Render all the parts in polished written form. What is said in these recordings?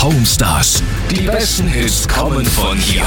Homestars. Die besten Hits kommen von hier.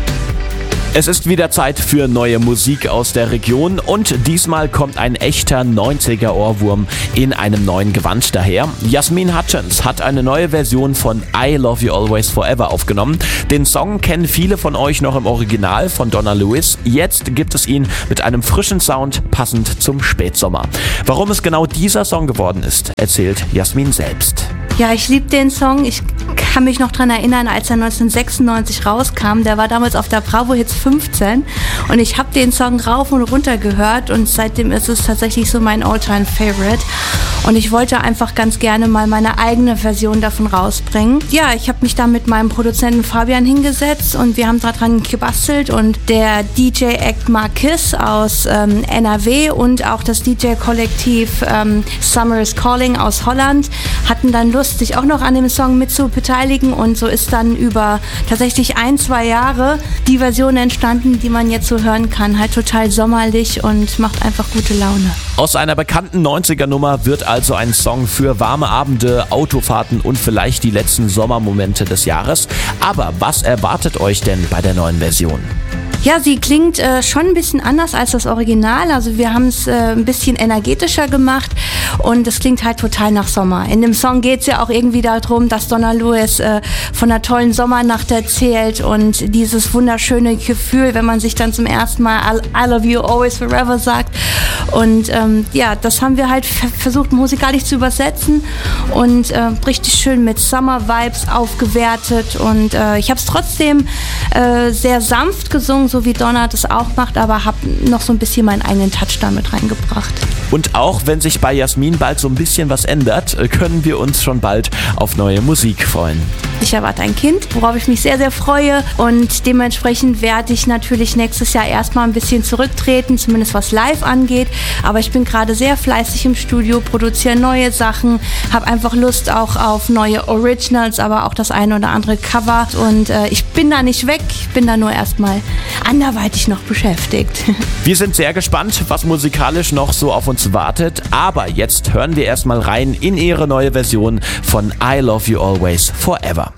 Es ist wieder Zeit für neue Musik aus der Region und diesmal kommt ein echter 90er-Ohrwurm in einem neuen Gewand daher. Yasmine Hutchins hat eine neue Version von I Love You Always Forever aufgenommen. Den Song kennen viele von euch noch im Original von Donna Lewis. Jetzt gibt es ihn mit einem frischen Sound, passend zum Spätsommer. Warum es genau dieser Song geworden ist, erzählt Yasmine selbst. Ja, ich liebe den Song. Ich kann mich noch daran erinnern, als er 1996 rauskam. Der war damals auf der Bravo Hits 15 und ich habe den Song rauf und runter gehört und seitdem ist es tatsächlich so mein All-Time-Favorite. Und ich wollte einfach ganz gerne mal meine eigene Version davon rausbringen. Ja, ich habe mich da mit meinem Produzenten Fabian hingesetzt und wir haben daran gebastelt und der DJ-Act Marquis aus NRW und auch das DJ-Kollektiv Summer is Calling aus Holland hatten dann Lust, sich auch noch an dem Song mit zu beteiligen und so ist dann über tatsächlich 1-2 Jahre die Version entstanden, die man jetzt so hören kann. Halt total sommerlich und macht einfach gute Laune. Aus einer bekannten 90er-Nummer wird also ein Song für warme Abende, Autofahrten und vielleicht die letzten Sommermomente des Jahres. Aber was erwartet euch denn bei der neuen Version? Ja, sie klingt schon ein bisschen anders als das Original. Also wir haben es ein bisschen energetischer gemacht und es klingt halt total nach Sommer. In dem Song geht es ja auch irgendwie darum, dass Donna Lewis von einer tollen Sommernacht erzählt und dieses wunderschöne Gefühl, wenn man sich dann zum ersten Mal I love you always forever sagt. Und ja, das haben wir halt versucht musikalisch zu übersetzen und richtig schön mit Summer-Vibes aufgewertet. Und ich habe es trotzdem sehr sanft gesungen, so wie Donna das auch macht, aber habe noch so ein bisschen meinen eigenen Touch damit reingebracht. Und auch wenn sich bei Yasmine bald so ein bisschen was ändert, können wir uns schon bald auf neue Musik freuen. Ich erwarte ein Kind, worauf ich mich sehr, sehr freue und dementsprechend werde ich natürlich nächstes Jahr erstmal ein bisschen zurücktreten, zumindest was live angeht, aber ich bin gerade sehr fleißig im Studio, produziere neue Sachen, habe einfach Lust auch auf neue Originals, aber auch das eine oder andere Cover und ich bin da nicht weg, ich bin da nur erstmal anderweitig noch beschäftigt. Wir sind sehr gespannt, was musikalisch noch so auf uns wartet, aber jetzt hören wir erstmal rein in ihre neue Version von I Love You Always Forever.